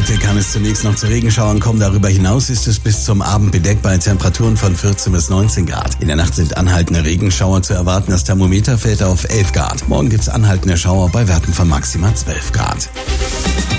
Heute kann es zunächst noch zu Regenschauern kommen. Darüber hinaus ist es bis zum Abend bedeckt bei Temperaturen von 14 bis 19 Grad. In der Nacht sind anhaltende Regenschauer zu erwarten. Das Thermometer fällt auf 11 Grad. Morgen gibt's anhaltende Schauer bei Werten von maximal 12 Grad.